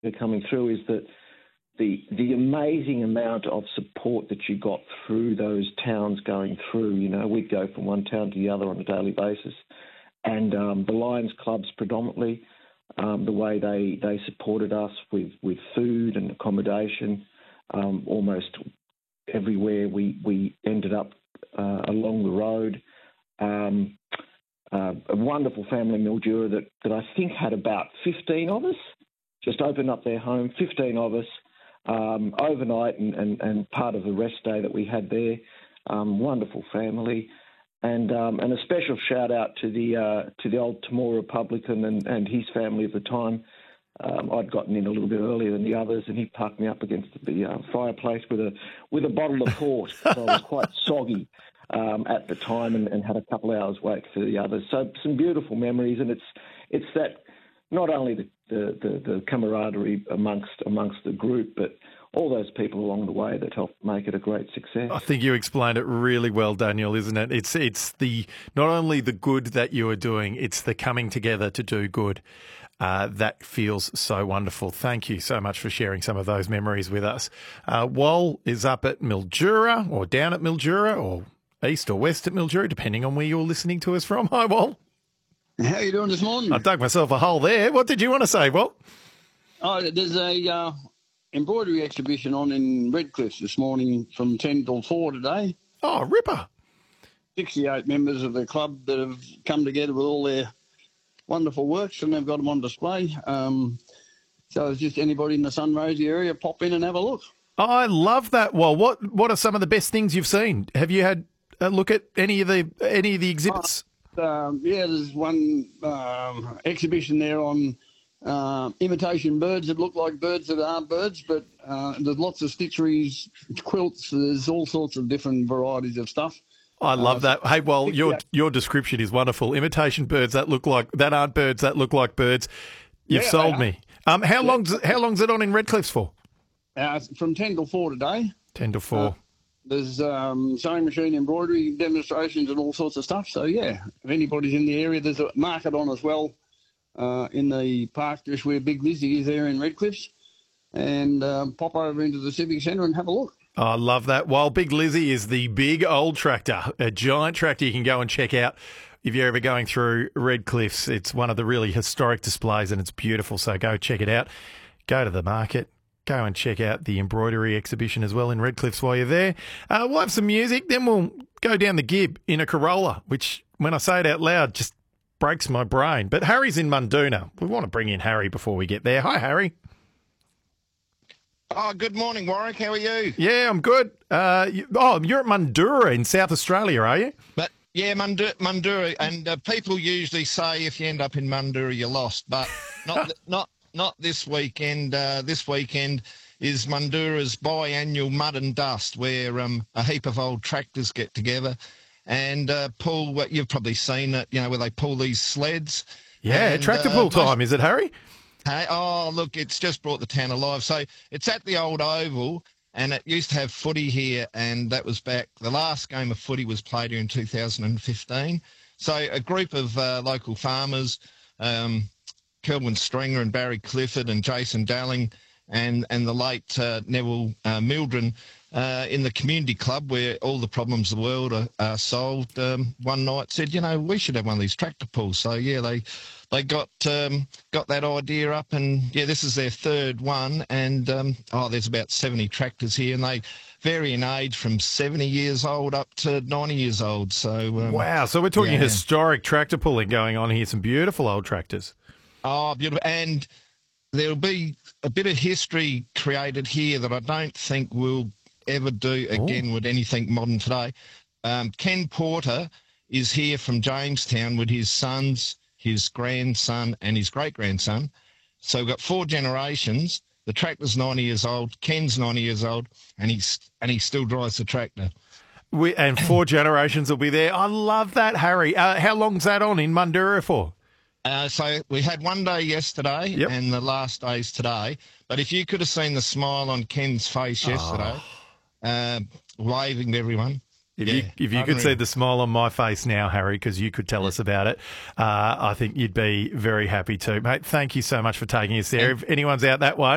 coming through is that the amazing amount of support that you got through those towns going through. You know, we'd go from one town to the other on a daily basis. And the Lions clubs predominantly, the way they supported us with food and accommodation, almost everywhere we ended up along the road. A wonderful family in Mildura that I think had about 15 of us, just opened up their home, 15 of us, overnight and part of the rest day that we had there. Wonderful family. And a special shout out to the old Timor Republican and his family at the time. I'd gotten in a little bit earlier than the others, and he parked me up against the fireplace with a bottle of port. So I was quite soggy at the time, and had a couple of hours wait for the others. So some beautiful memories, and it's that not only the camaraderie amongst the group, but all those people along the way that helped make it a great success. I think you explained it really well, Daniel, isn't it? It's the not only the good that you are doing, it's the coming together to do good. That feels so wonderful. Thank you so much for sharing some of those memories with us. Wal is up at Mildura, or down at Mildura, or east or west at Mildura, depending on where you're listening to us from. Hi, Wal. How are you doing this morning? I dug myself a hole there. What did you want to say, Wal? Oh, there's a embroidery exhibition on in Redcliffe this morning from 10 till 4 today. Oh, ripper. 68 members of the club that have come together with all their wonderful works, and they've got them on display. So it's just anybody in the Sunrosy area, pop in and have a look. I love that. Well, what are some of the best things you've seen? Have you had a look at any of the exhibits? There's one exhibition there on imitation birds that look like birds that aren't birds, but there's lots of stitcheries, quilts. There's all sorts of different varieties of stuff. I love that. Hey, well, your description is wonderful. Imitation birds that aren't birds that look like birds. You've sold me. How long's it on in Redcliffe for? From 10 till 4 today. 10 to 4. There's sewing machine embroidery demonstrations and all sorts of stuff. So, yeah, if anybody's in the area, there's a market on as well in the park just where Big Lizzie is there in Redcliffe. And pop over into the Civic Centre and have a look. Oh, I love that. While Big Lizzie is the big old tractor, a giant tractor you can go and check out if you're ever going through Redcliffe's. It's one of the really historic displays and it's beautiful, so go check it out. Go to the market. Go and check out the embroidery exhibition as well in Redcliffe's while you're there. We'll have some music, then we'll go down the Gib in a Corolla, which, when I say it out loud, just breaks my brain. But Harry's in Munduna. We want to bring in Harry before we get there. Hi, Harry. Oh, good morning, Warwick. How are you? Yeah, I'm good. You're at Mundura in South Australia, are you? But yeah, Mundura, and people usually say if you end up in Mundura, you're lost. But not this weekend. This weekend is Mundura's biannual Mud and Dust, where a heap of old tractors get together and pull. What you've probably seen it, where they pull these sleds. Yeah, and, tractor pull time. Is it, Harry? Hey, oh, look, it's just brought the town alive. So it's at the old Oval, and it used to have footy here, and that was back. The last game of footy was played here in 2015. So a group of local farmers, Kelvin Stringer and Barry Clifford and Jason Dalling and the late Neville Mildren in the community club where all the problems of the world are solved, one night said, we should have one of these tractor pulls. So, yeah, they got that idea up, and, yeah, this is their third one. And, there's about 70 tractors here, and they vary in age from 70 years old up to 90 years old. So wow, so we're talking historic tractor pulling going on here, some beautiful old tractors. Oh, beautiful. And there'll be a bit of history created here that I don't think we'll ever do again with anything modern today. Ken Porter is here from Jamestown with his sons, his grandson and his great-grandson. So we've got 4 generations. The tractor's 90 years old, Ken's 90 years old, and he still drives the tractor. And 4 generations will be there. I love that, Harry. How long's that on in Mundura for? So we had one day yesterday and the last day's today. But if you could have seen the smile on Ken's face yesterday, waving to everyone. If you could see the smile on my face now, Harry, because you could tell us about it, I think you'd be very happy too. Mate, thank you so much for taking us there. If anyone's out that way,